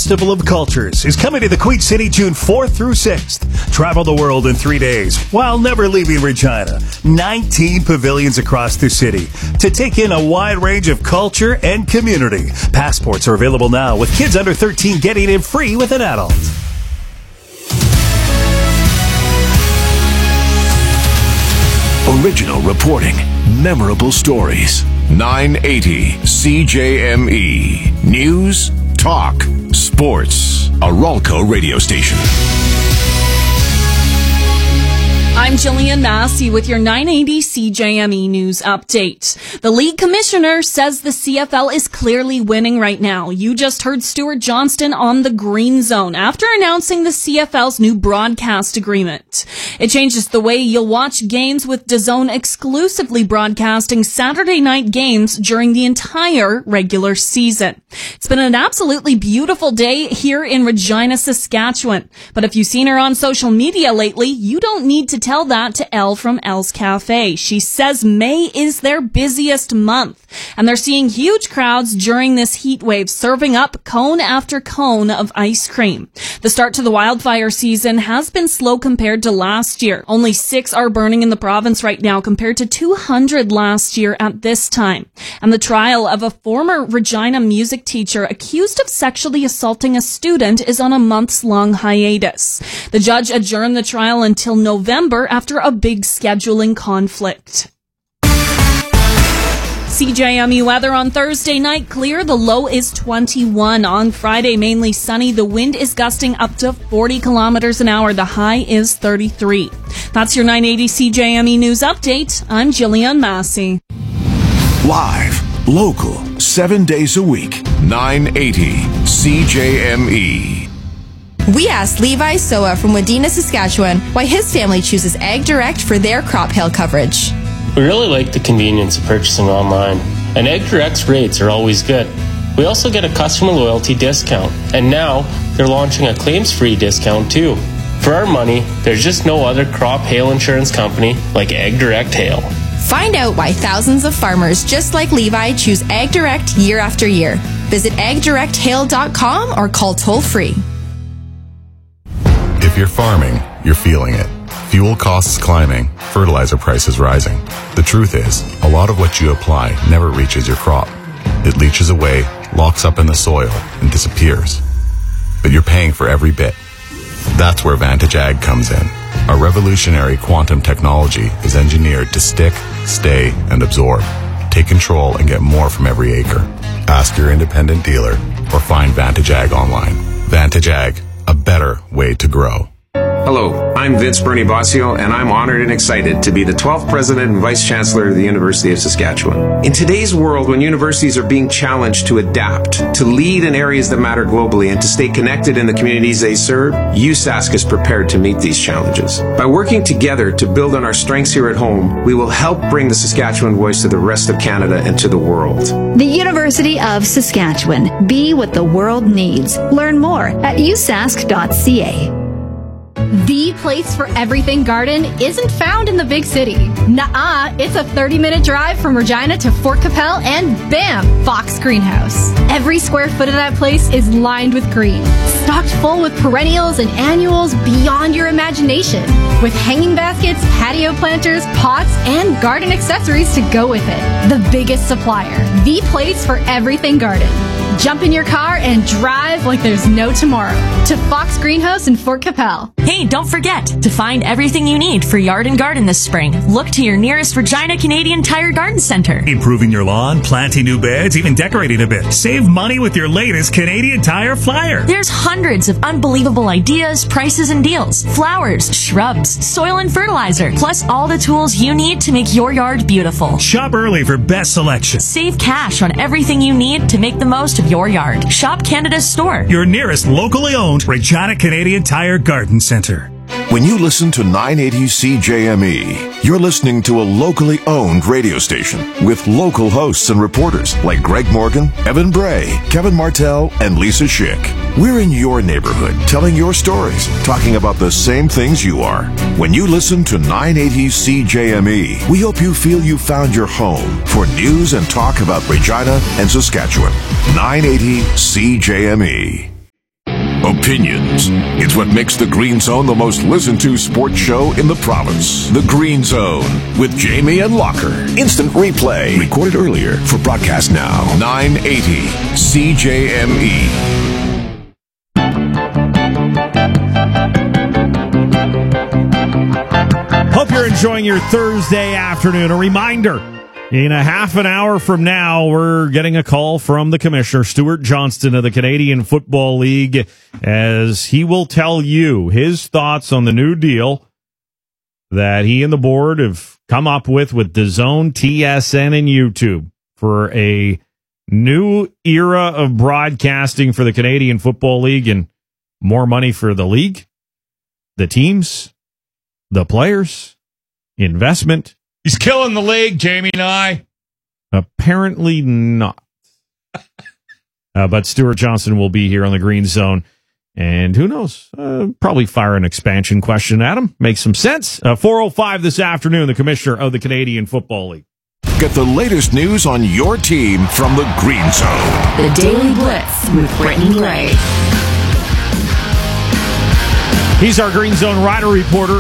Festival of Cultures is coming to the Queen City June 4th through 6th. Travel the world in 3 days while never leaving Regina. 19 pavilions across the city to take in a wide range of culture and community. Passports are available now, with kids under 13 getting in free with an adult. Original reporting, memorable stories. 980 CJME. News, talk, sports. A Ralco radio station. I'm Jillian Massey with your 980 CJME News Update. The league commissioner says the CFL is clearly winning right now. You just heard Stuart Johnston on the Green Zone after announcing the CFL's new broadcast agreement. It changes the way you'll watch games, with DAZN exclusively broadcasting Saturday night games during the entire regular season. It's been an absolutely beautiful day here in Regina, Saskatchewan. But if you've seen her on social media lately, you don't need to tell that to Elle from Elle's Cafe. She says May is their busiest month, and they're seeing huge crowds during this heat wave, serving up cone after cone of ice cream. The start to the wildfire season has been slow compared to last year. Only 6 are burning in the province right now, compared to 200 last year at this time. And the trial of a former Regina music teacher accused of sexually assaulting a student is on a months-long hiatus. The judge adjourned the trial until November after a big scheduling conflict. CJME weather on Thursday night, clear. The low is 21. On Friday, mainly sunny. The wind is gusting up to 40 kilometers an hour. The high is 33. That's your 980 CJME News Update. I'm Jillian Massey. Live, local, 7 days a week. 980 CJME. We asked Levi Soa from Wadena, Saskatchewan, why his family chooses Ag Direct for their crop hail coverage. We really like the convenience of purchasing online, and Ag Direct's rates are always good. We also get a customer loyalty discount, and now they're launching a claims-free discount too. For our money, there's just no other crop hail insurance company like Ag Direct Hail. Find out why thousands of farmers just like Levi choose Ag Direct year after year. Visit agdirecthail.com or call toll-free. If you're farming, you're feeling it. Fuel costs climbing, fertilizer prices rising. The truth is, a lot of what you apply never reaches your crop. It leaches away, locks up in the soil, and disappears. But you're paying for every bit. That's where Vantage Ag comes in. Our revolutionary quantum technology is engineered to stick, stay, and absorb. Take control and get more from every acre. Ask your independent dealer or find Vantage Ag online. Vantage Ag, a better way to grow. Hello, I'm Vince Bernie Bossio, and I'm honored and excited to be the 12th President and Vice Chancellor of the University of Saskatchewan. In today's world, when universities are being challenged to adapt, to lead in areas that matter globally, and to stay connected in the communities they serve, USask is prepared to meet these challenges. By working together to build on our strengths here at home, we will help bring the Saskatchewan voice to the rest of Canada and to the world. The University of Saskatchewan. Be what the world needs. Learn more at usask.ca. The place for everything garden isn't found in the big city. Nuh-uh, it's a 30-minute drive from Regina to Fort Capel, and bam, Fox Greenhouse. Every square foot of that place is lined with green, stocked full with perennials and annuals beyond your imagination, with hanging baskets, patio planters, pots, and garden accessories to go with it. The biggest supplier, the place for everything garden. Jump in your car and drive like there's no tomorrow to Fox Greenhouse in Fort Capel. Hey, don't forget to find everything you need for yard and garden this spring. Look to your nearest Regina Canadian Tire Garden Center. Improving your lawn, planting new beds, even decorating a bit. Save money with your latest Canadian Tire flyer. There's hundreds of unbelievable ideas, prices, and deals. Flowers, shrubs, soil and fertilizer, plus all the tools you need to make your yard beautiful. Shop early for best selection. Save cash on everything you need to make the most of your yard. Shop Canada's store. Your nearest locally owned Regina Canadian Tire Garden Center. When you listen to 980 CJME, you're listening to a locally owned radio station with local hosts and reporters like Greg Morgan, Evan Bray, Kevin Martell, and Lisa Schick. We're in your neighborhood, telling your stories, talking about the same things you are. When you listen to 980 CJME, we hope you feel you found your home for news and talk about Regina and Saskatchewan. 980 CJME. Opinions. It's what makes the Green Zone the most listened to sports show in the province. The Green Zone with Jamie and Locker. Instant replay. Recorded earlier for broadcast now. 980 CJME. Hope you're enjoying your Thursday afternoon. A reminder, in a half an hour from now, we're getting a call from the commissioner, Stuart Johnston of the Canadian Football League, as he will tell you his thoughts on the new deal that he and the board have come up with DAZN, TSN, and YouTube for a new era of broadcasting for the Canadian Football League and more money for the league, the teams, the players, investment. He's killing the league, Jamie and I. Apparently not. But Stuart Johnston will be here on the Green Zone. And who knows? Probably fire an expansion question at him. Makes some sense. 4:05 this afternoon, the commissioner of the Canadian Football League. Get the latest news on your team from the Green Zone. The Daily Blitz with Brittany Gray. He's our Green Zone Rider reporter.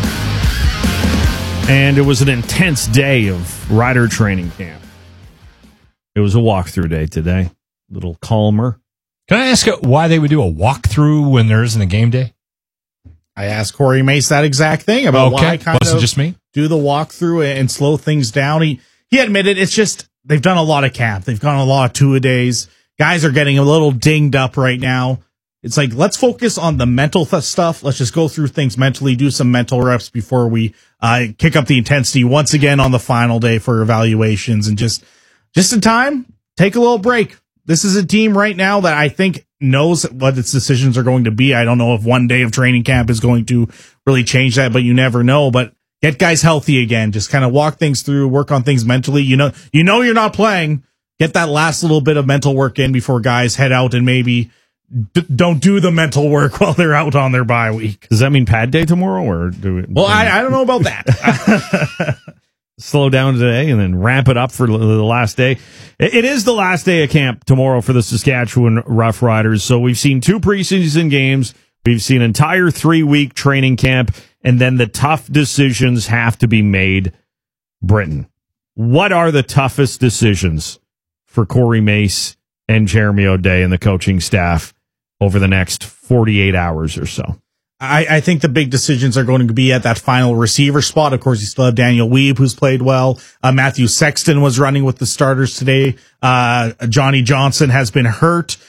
And it was an intense day of rider training camp. It was a walkthrough day today. A little calmer. Can I ask why they would do a walkthrough when there isn't a game day? I asked Corey Mace that exact thing about why kind wasn't of just me. Do the walkthrough and slow things down. He admitted it's just they've done a lot of camp. They've gone a lot of two-a-days. Guys are getting a little dinged up right now. It's like, let's focus on the mental stuff. Let's just go through things mentally, do some mental reps before we kick up the intensity once again on the final day for evaluations. And just in time, take a little break. This is a team right now that I think knows what its decisions are going to be. I don't know if one day of training camp is going to really change that, but you never know. But get guys healthy again. Just kind of walk things through, work on things mentally. You know you're not playing. Get that last little bit of mental work in before guys head out and maybe don't do the mental work while they're out on their bye week. Does that mean pad day tomorrow, or do it? Well, I don't know about that. Slow down today and then ramp it up for the last day. It is the last day of camp tomorrow for the Saskatchewan Roughriders. So we've seen 2 preseason games. We've seen entire 3-week training camp, and then the tough decisions have to be made. Britton, what are the toughest decisions for Corey Mace and Jeremy O'Day and the coaching staff over the next 48 hours or so? I think the big decisions are going to be at that final receiver spot. Of course, you still have Daniel Weeb, who's played well. Matthew Sexton was running with the starters today. Johnny Johnson has been hurt.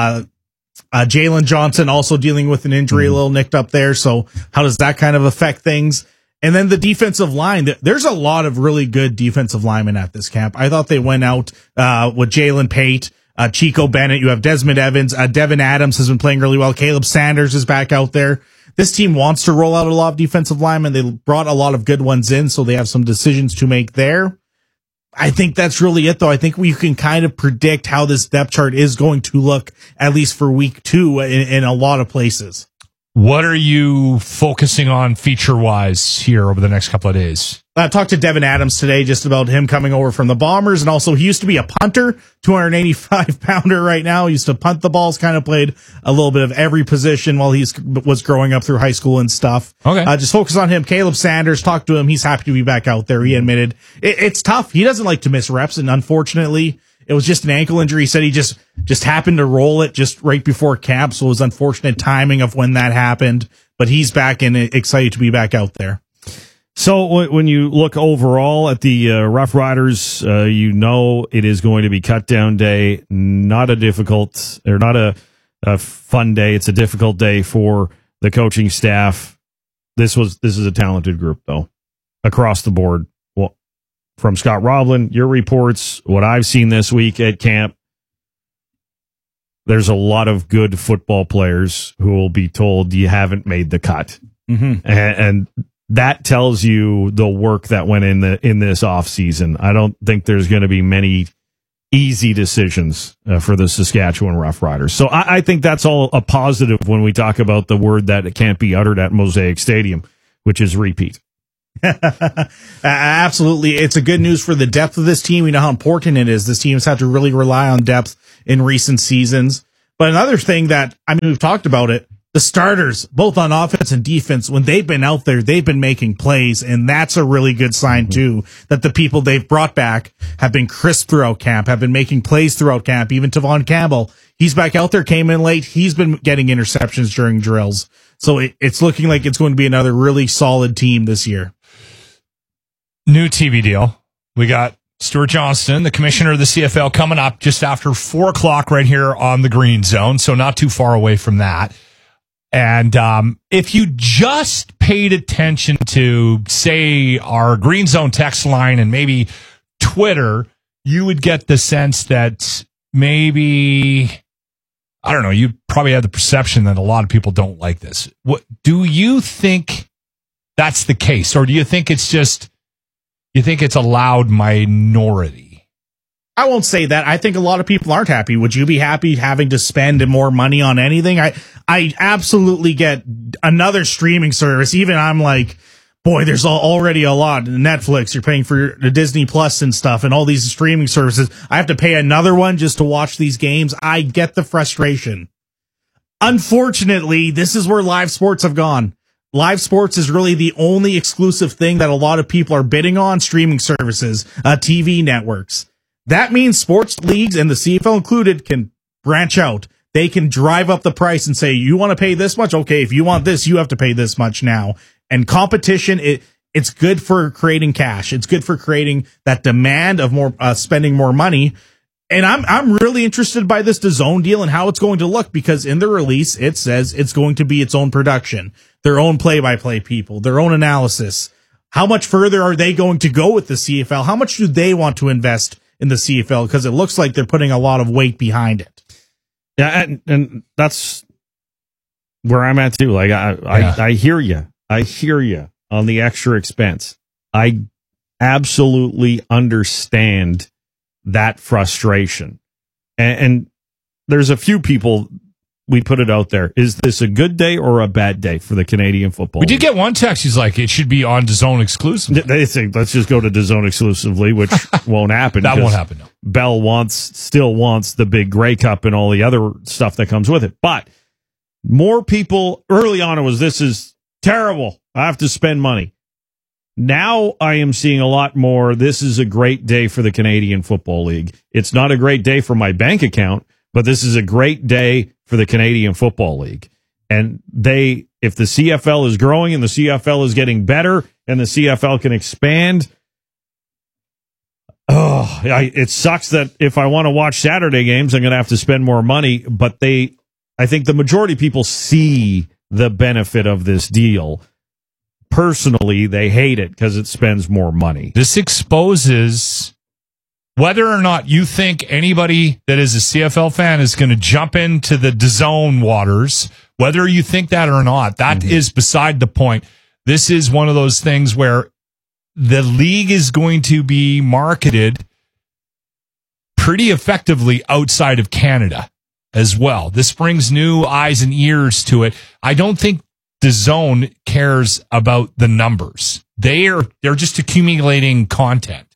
Jalen Johnson also dealing with an injury, a little nicked up there. So how does that kind of affect things? And then the defensive line, there's a lot of really good defensive linemen at this camp. I thought they went out with Jalen Pate, Chico Bennett. You have Desmond Evans. Devin Adams has been playing really well. Caleb Sanders is back out there. This team wants to roll out a lot of defensive linemen. They brought a lot of good ones in, so they have some decisions to make there. I think that's really it, though. I think we can kind of predict how this depth chart is going to look, at least for week 2 in a lot of places. What are you focusing on feature-wise here over the next couple of days? I talked to Devin Adams today just about him coming over from the Bombers, and also he used to be a punter, 285-pounder right now. He used to punt the balls, kind of played a little bit of every position while he was growing up through high school and stuff. Okay. Just focus on him. Caleb Sanders, talked to him. He's happy to be back out there. He admitted it's tough. He doesn't like to miss reps, and unfortunately, it was just an ankle injury. He said he just happened to roll it just right before camp, so it was unfortunate timing of when that happened. But he's back and excited to be back out there. So when you look overall at the Rough Riders, you know it is going to be cut down day. Not a fun day. It's a difficult day for the coaching staff. This is a talented group though, across the board. Well, from Scott Roblin, your reports, what I've seen this week at camp, there's a lot of good football players who will be told you haven't made the cut, and that tells you the work that went in this offseason. I don't think there's going to be many easy decisions for the Saskatchewan Roughriders. So I think that's all a positive when we talk about the word that it can't be uttered at Mosaic Stadium, which is repeat. Absolutely. It's a good news for the depth of this team. We know how important it is. This team has had to really rely on depth in recent seasons. But another thing that, I mean, we've talked about it, the starters, both on offense and defense, when they've been out there, they've been making plays, and that's a really good sign, too, that the people they've brought back have been crisp throughout camp, have been making plays throughout camp. Even Tavon Campbell, he's back out there, came in late. He's been getting interceptions during drills. So it's looking like it's going to be another really solid team this year. New TV deal. We got Stuart Johnston, the commissioner of the CFL, coming up just after 4 o'clock right here on the Green Zone, so not too far away from that. And if you just paid attention to, say, our Green Zone text line and maybe Twitter, you would get the sense that maybe, I don't know, you probably have the perception that a lot of people don't like this. What do you think that's the case? Or do you think it's just, you think it's a loud minority? I won't say that. I think a lot of people aren't happy. Would you be happy having to spend more money on anything? I absolutely get another streaming service. Even I'm like, boy, there's already a lot. Netflix, you're paying for the Disney Plus and stuff and all these streaming services. I have to pay another one just to watch these games. I get the frustration. Unfortunately, this is where live sports have gone. Live sports is really the only exclusive thing that a lot of people are bidding on, streaming services, TV networks. That means sports leagues, and the CFL included, can branch out. They can drive up the price and say, you want to pay this much? Okay, if you want this, you have to pay this much now. And competition, it's good for creating cash. It's good for creating that demand of more spending more money. And I'm really interested by this DAZN deal and how it's going to look, because in the release, it says it's going to be its own production, their own play-by-play people, their own analysis. How much further are they going to go with the CFL? How much do they want to invest in the CFL? Because it looks like they're putting a lot of weight behind it. Yeah, and that's where I'm at too. Like I hear you. I hear you on the extra expense. I absolutely understand that frustration. And there's a few people, we put it out there. Is this a good day or a bad day for the Canadian Football League? We did get one text. He's like, it should be on DAZN exclusively. They think, let's just go to DAZN exclusively, which won't happen. That won't happen, no. Bell still wants the big Grey Cup and all the other stuff that comes with it. But more people, early on it was, this is terrible. I have to spend money. Now I am seeing a lot more, this is a great day for the Canadian Football League. It's not a great day for my bank account, but this is a great day for the Canadian Football League. And if the CFL is growing and the CFL is getting better and the CFL can expand, it sucks that if I want to watch Saturday games, I'm going to have to spend more money. But I think the majority of people see the benefit of this deal. Personally, they hate it because it spends more money. This exposes whether or not you think anybody that is a CFL fan is going to jump into the DAZN waters, whether you think that or not, that is beside the point. This is one of those things where the league is going to be marketed pretty effectively outside of Canada as well. This brings new eyes and ears to it. I don't think DAZN cares about the numbers. They're just accumulating content.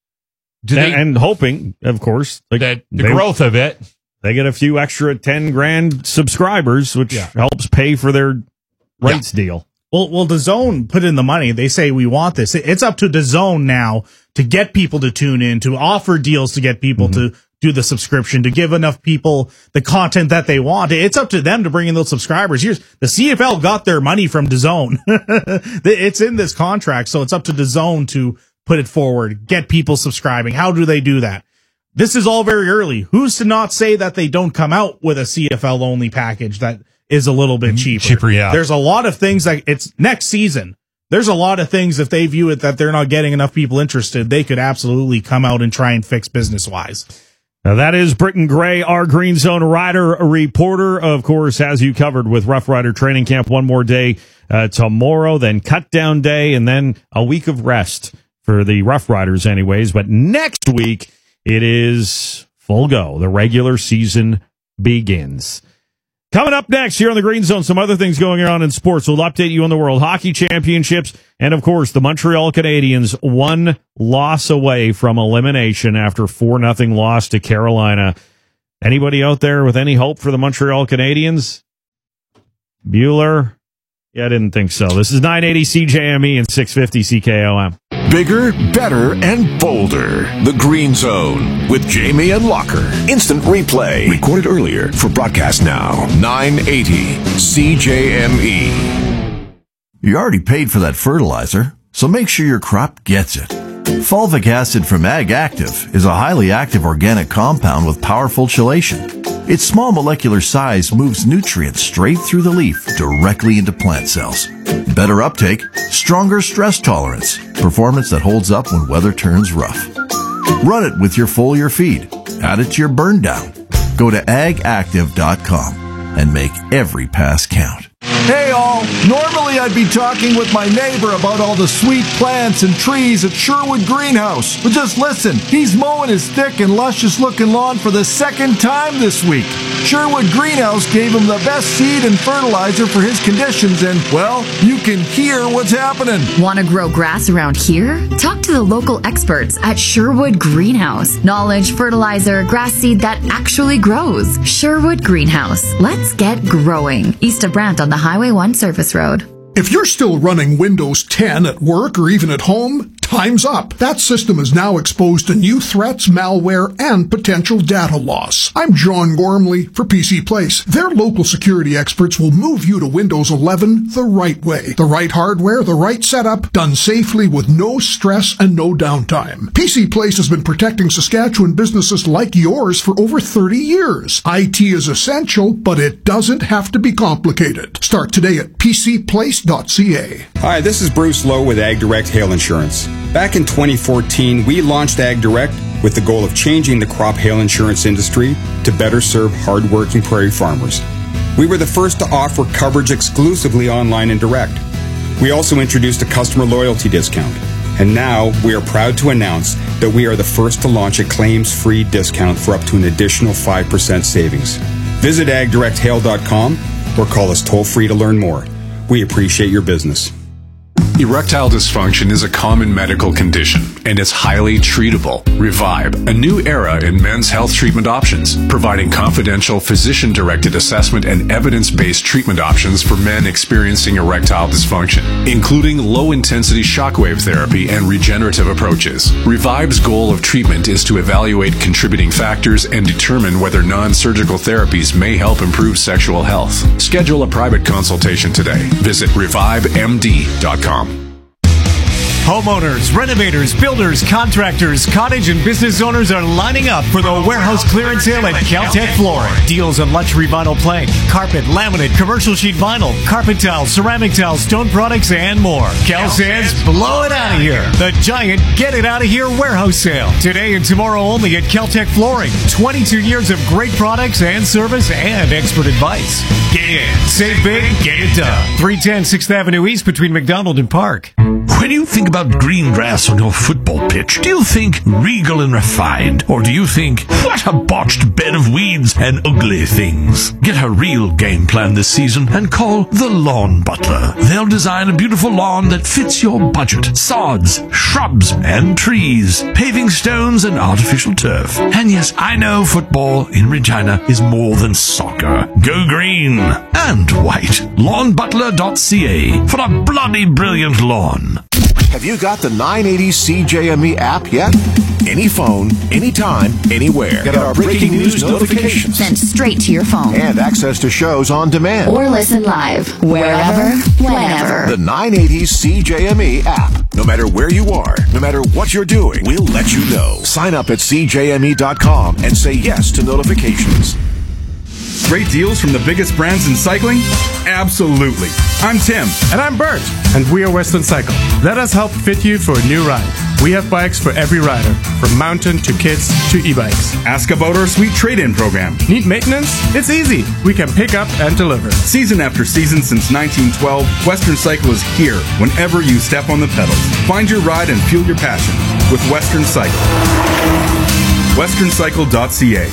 And hoping, of course, that the growth of it. They get a few extra 10 grand subscribers, which helps pay for their rights deal. Well, DAZN put in the money. They say we want this. It's up to DAZN now to get people to tune in, to offer deals to get people to do the subscription, to give enough people the content that they want. It's up to them to bring in those subscribers. The CFL got their money from DAZN. It's in this contract, so it's up to DAZN to put it forward, get people subscribing. How do they do that? This is all very early. Who's to not say that they don't come out with a CFL only package that is a little bit cheaper? There's a lot of things that it's next season. There's a lot of things, if they view it that they're not getting enough people interested, they could absolutely come out and try and fix business wise. Now that is Britton Gray, our Green Zone Rider reporter, of course, has you covered with Rough Rider training camp. One more day tomorrow, then cut down day, and then a week of rest for the Rough Riders anyways. But next week, it is full go. The regular season begins. Coming up next here on the Green Zone, some other things going on in sports. We'll update you on the World Hockey Championships. And, of course, the Montreal Canadiens, one loss away from elimination after 4-0 loss to Carolina. Anybody out there with any hope for the Montreal Canadiens? Bueller? Yeah, I didn't think so. This is 980 CJME and 650 CKOM. Bigger, better, and bolder. The Green Zone with Jamie and Locker. Instant replay. Recorded earlier for broadcast now. 980 CJME. You already paid for that fertilizer, so make sure your crop gets it. Fulvic acid from Ag Active is a highly active organic compound with powerful chelation. Its small molecular size moves nutrients straight through the leaf directly into plant cells. Better uptake, stronger stress tolerance, performance that holds up when weather turns rough. Run it with your foliar feed. Add it to your burn down. Go to agactive.com and make every pass count. Hey all, normally I'd be talking with my neighbor about all the sweet plants and trees at Sherwood Greenhouse. But just listen, he's mowing his thick and luscious looking lawn for the second time this week. Sherwood Greenhouse gave him the best seed and fertilizer for his conditions and, well, you can hear what's happening. Want to grow grass around here? Talk to the local experts at Sherwood Greenhouse. Knowledge, fertilizer, grass seed that actually grows. Sherwood Greenhouse. Let's get growing. East of Brant on the Highway 1 Service Road. If you're still running Windows 10 at work or even at home, time's up. That system is now exposed to new threats, malware, and potential data loss. I'm John Gormley for PC Place. Their local security experts will move you to Windows 11 the right way. The right hardware, the right setup, done safely with no stress and no downtime. PC Place has been protecting Saskatchewan businesses like yours for over 30 years. IT is essential, but it doesn't have to be complicated. Start today at PCPlace.ca. Hi, this is Bruce Lowe with Ag Direct Hail Insurance. Back in 2014, we launched Ag Direct with the goal of changing the crop hail insurance industry to better serve hardworking prairie farmers. We were the first to offer coverage exclusively online and direct. We also introduced a customer loyalty discount. And now we are proud to announce that we are the first to launch a claims-free discount for up to an additional 5% savings. Visit agdirecthail.com or call us toll-free to learn more. We appreciate your business. Erectile dysfunction is a common medical condition, and it's highly treatable. Revive, a new era in men's health treatment options, providing confidential physician-directed assessment and evidence-based treatment options for men experiencing erectile dysfunction, including low-intensity shockwave therapy and regenerative approaches. Revive's goal of treatment is to evaluate contributing factors and determine whether non-surgical therapies may help improve sexual health. Schedule a private consultation today. Visit revivemd.com. Homeowners, renovators, builders, contractors, cottage and business owners are lining up for the warehouse clearance sale at Caltech Flooring. Deals on luxury vinyl plank, carpet, laminate, commercial sheet vinyl, carpet tile, ceramic tile, stone products, and more. Cal says, blow it out of here. The giant get it out of here warehouse sale. Today and tomorrow only at Caltech Flooring. 22 years of great products and service and expert advice. Get in, save big, get it done. 310 6th Avenue East between McDonald and Park. When you think about green grass on your football pitch, do you think regal and refined? Or do you think, what a botched bed of weeds and ugly things? Get a real game plan this season and call the Lawn Butler. They'll design a beautiful lawn that fits your budget. Sods, shrubs, and trees, paving stones and artificial turf. And yes, I know football in Regina is more than soccer. Go green and white. LawnButler.ca for a bloody brilliant lawn. Have you got the 980 CJME app yet? Any phone, anytime, anywhere. Get our breaking news notifications sent straight to your phone. And access to shows on demand. Or listen live, wherever, whenever. The 980 CJME app. No matter where you are, no matter what you're doing, we'll let you know. Sign up at CJME.com and say yes to notifications. Great deals from the biggest brands in cycling? Absolutely. I'm Tim. And I'm Bert. And we are Western Cycle. Let us help fit you for a new ride. We have bikes for every rider, from mountain to kids to e-bikes. Ask about our sweet trade-in program. Need maintenance? It's easy. We can pick up and deliver. Season after season since 1912, Western Cycle is here whenever you step on the pedals. Find your ride and fuel your passion with Western Cycle. WesternCycle.ca.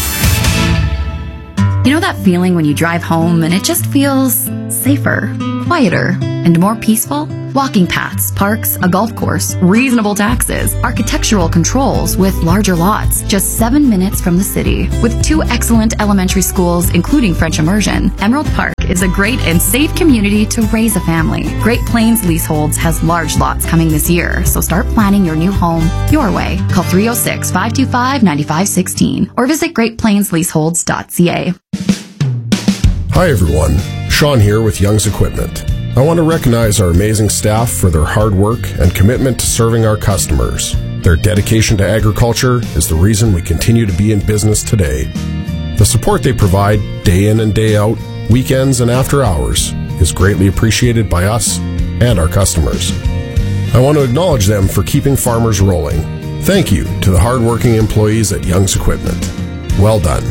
You know that feeling when you drive home and it just feels safer, quieter, and more peaceful? Walking paths, parks, a golf course, reasonable taxes, architectural controls with larger lots, just 7 minutes from the city. With 2 excellent elementary schools, including French immersion, Emerald Park is a great and safe community to raise a family. Great Plains Leaseholds has large lots coming this year, so start planning your new home your way. Call 306-525-9516 or visit greatplainsleaseholds.ca. Hi everyone, Sean here with Young's Equipment. I want to recognize our amazing staff for their hard work and commitment to serving our customers. Their dedication to agriculture is the reason we continue to be in business today. The support they provide day in and day out, weekends and after hours, is greatly appreciated by us and our customers. I want to acknowledge them for keeping farmers rolling. Thank you to the hardworking employees at Young's Equipment. Well done.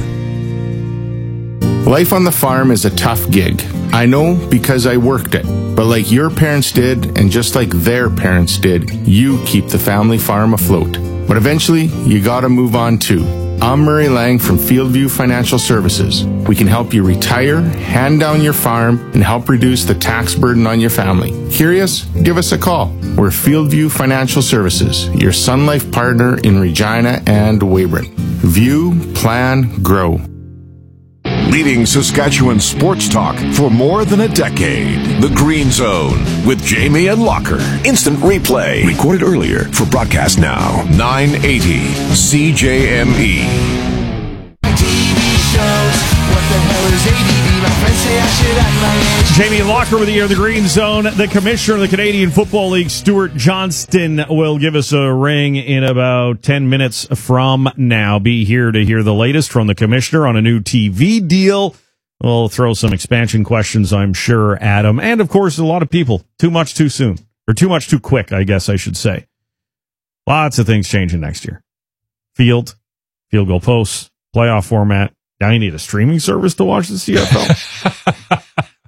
Life on the farm is a tough gig. I know because I worked it. But like your parents did, and just like their parents did, you keep the family farm afloat. But eventually, you gotta move on too. I'm Murray Lang from Fieldview Financial Services. We can help you retire, hand down your farm, and help reduce the tax burden on your family. Curious? Give us a call. We're Fieldview Financial Services, your Sun Life partner in Regina and Weyburn. View, plan, grow. Leading Saskatchewan sports talk for more than a decade. The Green Zone with Jamie and Locker. Instant replay. Recorded earlier for broadcast now. 980 CJME. Jamie Locker with you in the Green Zone. The commissioner of the Canadian Football League, Stuart Johnston, will give us a ring in about 10 minutes from now. Be here to hear the latest from the commissioner on a new TV deal. We'll throw some expansion questions, I'm sure, at him. And, of course, a lot of people. Too much too soon. Or too much too quick, I guess I should say. Lots of things changing next year. Field goal posts, playoff format. Now you need a streaming service to watch the CFL.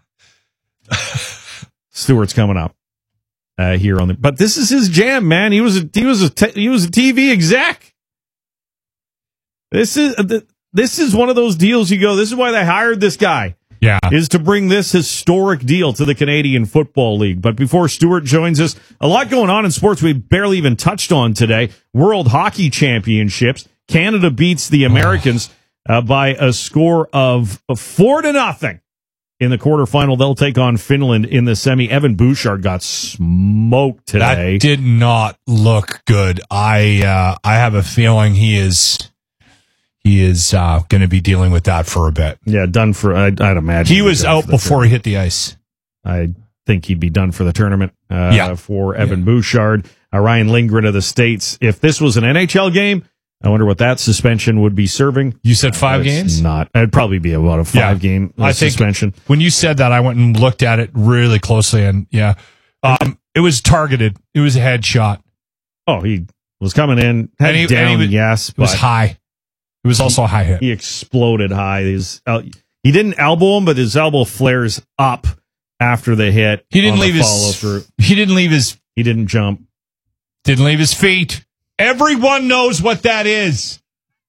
Stewart's coming up here on the. But this is his jam, man. He was a TV exec. This is one of those deals you go. This is why they hired this guy. Yeah, is to bring this historic deal to the Canadian Football League. But before Stuart joins us, a lot going on in sports we barely even touched on today. World Hockey Championships. Canada beats the Americans. By a score of 4-0 in the quarterfinal. They'll take on Finland in the semi. Evan Bouchard got smoked today. That did not look good. I have a feeling he is going to be dealing with that for a bit. Yeah, done for. I'd imagine he was out before he hit the ice. I think he'd be done for the tournament. For Evan Bouchard, Ryan Lindgren of the States. If this was an NHL game, I wonder what that suspension would be serving. You said 5 games? Not. It'd probably be about a 5-game suspension. When you said that, I went and looked at it really closely, and it was targeted. It was a headshot. Oh, he was coming in, yes. It was high. It was also a high hit. He exploded high. He didn't elbow him, but his elbow flares up after the hit. He didn't leave his. He didn't jump. Didn't leave his feet. Everyone knows what that is.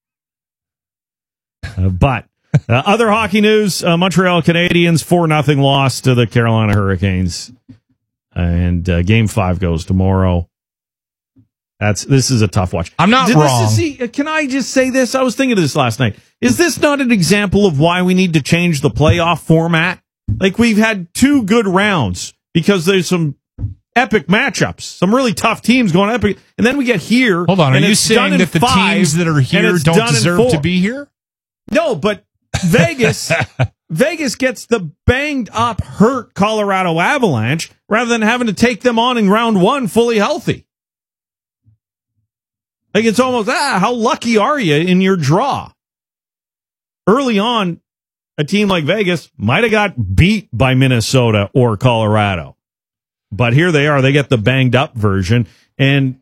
But other hockey news, Montreal Canadiens 4-0 loss to the Carolina Hurricanes. And Game 5 goes tomorrow. This is a tough watch. I'm not wrong. Can I just say this? I was thinking of this last night. Is this not an example of why we need to change the playoff format? Like, we've had 2 good rounds because there's some epic matchups, some really tough teams going epic, and then we get here. Hold on, are you saying that the teams that are here don't deserve to be here? No, but Vegas gets the banged up, hurt Colorado Avalanche rather than having to take them on in round 1 fully healthy. Like, it's almost, how lucky are you in your draw? Early on, a team like Vegas might have got beat by Minnesota or Colorado. But here they are. They get the banged up version. And,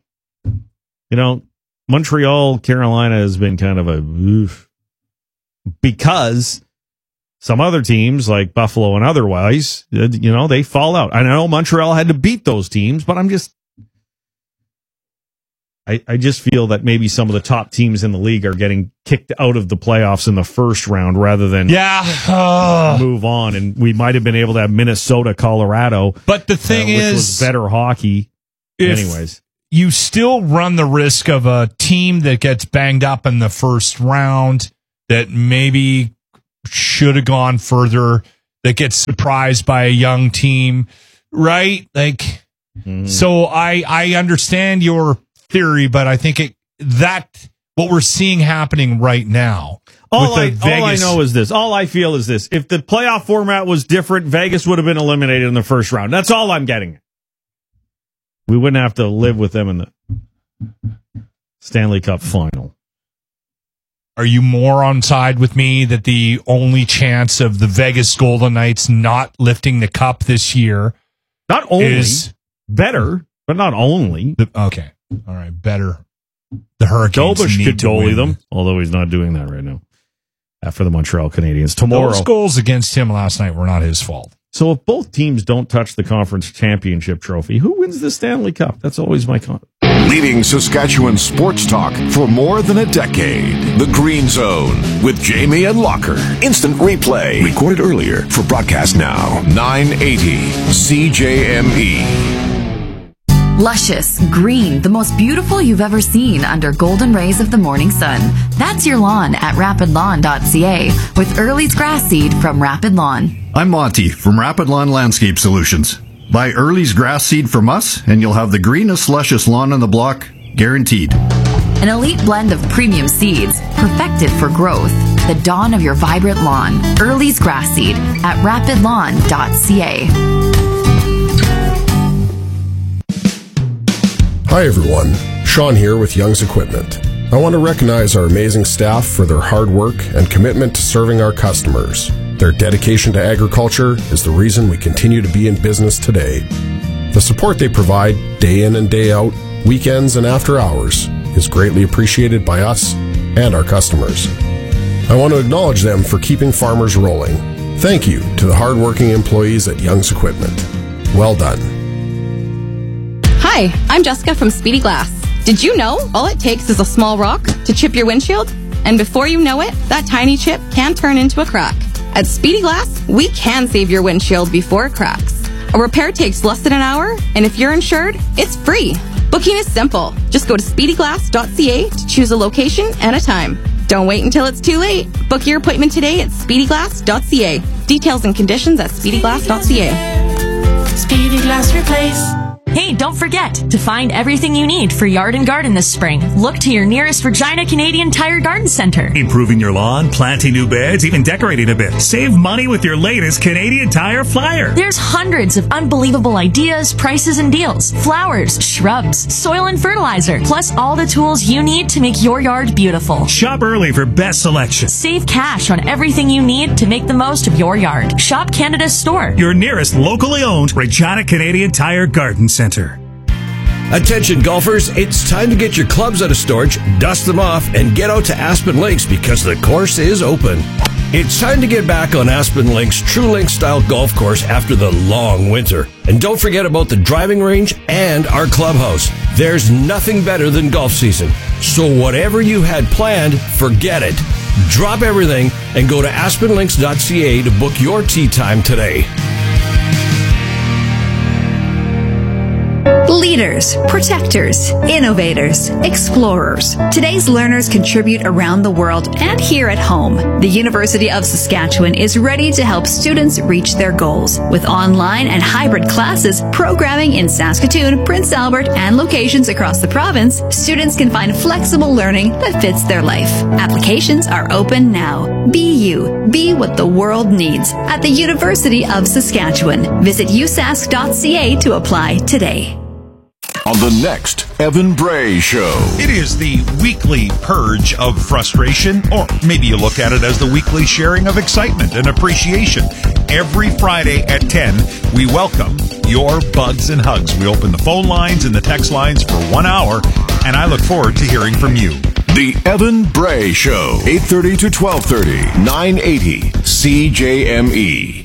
Montreal, Carolina has been kind of a oof. Because some other teams like Buffalo and otherwise, they fall out. I know Montreal had to beat those teams, but I'm just, I just feel that maybe some of the top teams in the league are getting kicked out of the playoffs in the first round rather than move on. And we might have been able to have Minnesota, Colorado. But the thing which is, was better hockey. Anyways, you still run the risk of a team that gets banged up in the first round that maybe should have gone further, that gets surprised by a young team, right? Like, so I understand your theory, but I think what we're seeing happening right now. All I know is this. All I feel is this. If the playoff format was different, Vegas would have been eliminated in the first round. That's all I'm getting. We wouldn't have to live with them in the Stanley Cup final. Are you more on side with me that the only chance of the Vegas Golden Knights not lifting the cup this year not only is better, but not only. Okay. All right. Better. The Hurricanes Dobush need could to goalie win. them, although he's not doing that right now. After the Montreal Canadiens. Tomorrow. Those goals against him last night were not his fault. So if both teams don't touch the conference championship trophy, who wins the Stanley Cup? That's always my Leading Saskatchewan sports talk for more than a decade. The Green Zone with Jamie and Locker. Instant replay. Recorded earlier for broadcast now. 980 CJME. Luscious, green, the most beautiful you've ever seen under golden rays of the morning sun. That's your lawn at rapidlawn.ca with Early's grass seed from Rapid Lawn. I'm Monty from Rapid Lawn Landscape Solutions. Buy Early's grass seed from us and you'll have the greenest, luscious lawn on the block, guaranteed. An elite blend of premium seeds, perfected for growth. The dawn of your vibrant lawn. Early's grass seed at rapidlawn.ca. Hi everyone, Sean here with Young's Equipment. I want to recognize our amazing staff for their hard work and commitment to serving our customers. Their dedication to agriculture is the reason we continue to be in business today. The support they provide day in and day out, weekends and after hours, is greatly appreciated by us and our customers. I want to acknowledge them for keeping farmers rolling. Thank you to the hardworking employees at Young's Equipment. Well done. Hi, I'm Jessica from Speedy Glass. Did you know all it takes is a small rock to chip your windshield? And before you know it, that tiny chip can turn into a crack. At Speedy Glass, we can save your windshield before it cracks. A repair takes less than an hour, and if you're insured, it's free. Booking is simple. Just go to speedyglass.ca to choose a location and a time. Don't wait until it's too late. Book your appointment today at speedyglass.ca. Details and conditions at speedyglass.ca. Speedy Glass Replace. Hey, don't forget to find everything you need for yard and garden this spring. Look to your nearest Regina Canadian Tire Garden Center. Improving your lawn, planting new beds, even decorating a bit. Save money with your latest Canadian Tire flyer. There's hundreds of unbelievable ideas, prices, and deals. Flowers, shrubs, soil and fertilizer, plus all the tools you need to make your yard beautiful. Shop early for best selection. Save cash on everything you need to make the most of your yard. Shop Canada's store. Your nearest locally owned Regina Canadian Tire Garden Center. Attention golfers, it's time to get your clubs out of storage, dust them off, and get out to Aspen Links because the course is open. It's time to get back on Aspen Links' True Link style golf course after the long winter. And don't forget about the driving range and our clubhouse. There's nothing better than golf season. So whatever you had planned, forget it. Drop everything and go to aspenlinks.ca to book your tee time today. Leaders, protectors, innovators, explorers. Today's learners contribute around the world and here at home. The University of Saskatchewan is ready to help students reach their goals. With online and hybrid classes, programming in Saskatoon, Prince Albert, and locations across the province, students can find flexible learning that fits their life. Applications are open now. Be you. Be what the world needs at the University of Saskatchewan. Visit usask.ca to apply today. On the next Evan Bray Show. It is the weekly purge of frustration, or maybe you look at it as the weekly sharing of excitement and appreciation. Every Friday at 10, we welcome your bugs and hugs. We open the phone lines and the text lines for 1 hour, and I look forward to hearing from you. The Evan Bray Show, 8:30 to 12:30, 980 CJME.